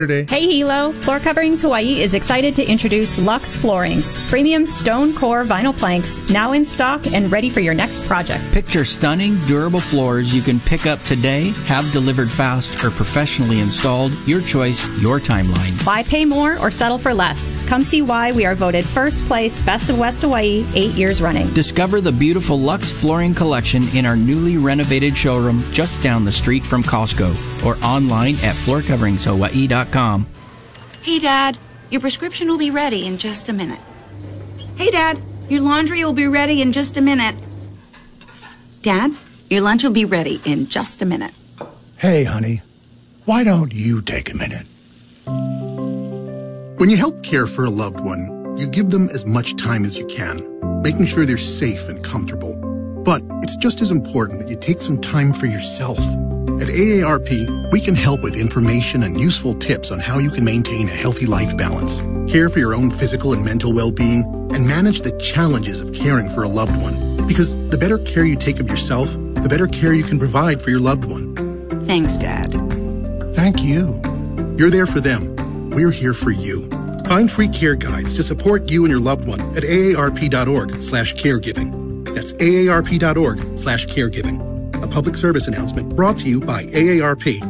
Hey Hilo, Floor Coverings Hawaii is excited to introduce Luxe Flooring, premium stone core vinyl planks now in stock and ready for your next project. Picture stunning, durable floors you can pick up today, have delivered fast, or professionally installed. Your choice, your timeline. Why pay more or settle for less? Come see why we are voted first place Best of West Hawaii 8 years running. Discover the beautiful Luxe Flooring collection in our newly renovated showroom just down the street from Costco or online at floorcoveringshawaii.com. Hey, Dad, your prescription will be ready in just a minute. Hey, Dad, your laundry will be ready in just a minute. Dad, your lunch will be ready in just a minute. Hey, honey, why don't you take a minute? When you help care for a loved one, you give them as much time as you can, making sure they're safe and comfortable. But it's just as important that you take some time for yourself. At AARP, we can help with information and useful tips on how you can maintain a healthy life balance, care for your own physical and mental well-being, and manage the challenges of caring for a loved one. Because the better care you take of yourself, the better care you can provide for your loved one. Thanks, Dad. Thank you. You're there for them. We're here for you. Find free care guides to support you and your loved one at aarp.org/caregiving. That's aarp.org/caregiving. A public service announcement brought to you by AARP